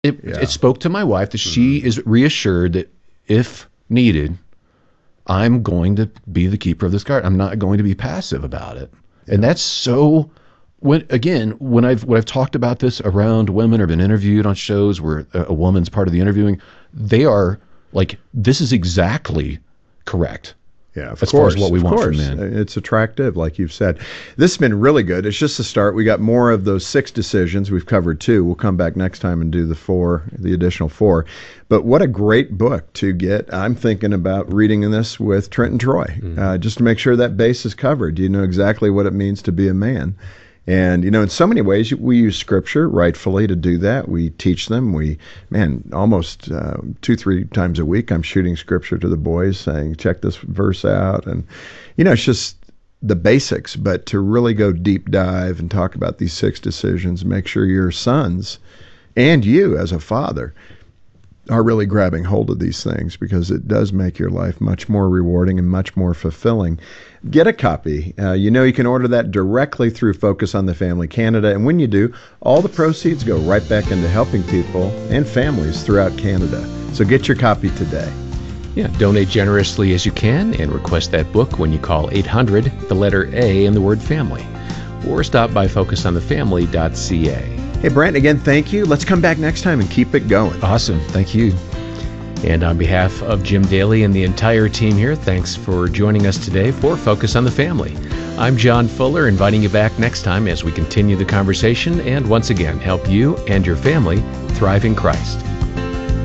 It spoke to my wife that she is reassured that if needed, I'm going to be the keeper of this garden. I'm not going to be passive about it. And that's so, when I've talked about this around women or been interviewed on shows where a woman's part of the interviewing, they are like, this is exactly correct. Yeah, as far as what we want from men. It's attractive, like you've said. This has been really good. It's just a start. We got more of those 6 decisions. We've covered 2. We'll come back next time and do the additional 4. But what a great book to get. I'm thinking about reading this with Trent and Troy, just to make sure that base is covered. You know exactly what it means to be a man. And, in so many ways, we use Scripture rightfully to do that. We teach them. Almost 2-3 times a week, I'm shooting Scripture to the boys saying, check this verse out. And, it's just the basics. But to really go deep dive and talk about these 6 decisions, make sure your sons and you as a father are really grabbing hold of these things, because it does make your life much more rewarding and much more fulfilling. Get a copy. You can order that directly through Focus on the Family Canada. And when you do, all the proceeds go right back into helping people and families throughout Canada. So get your copy today. Yeah, donate generously as you can and request that book when you call 800, the letter A, and the word family. Or stop by focusonthefamily.ca. Hey, Brent, again, thank you. Let's come back next time and keep it going. Awesome. Thank you. And on behalf of Jim Daly and the entire team here, thanks for joining us today for Focus on the Family. I'm John Fuller, inviting you back next time as we continue the conversation and once again help you and your family thrive in Christ.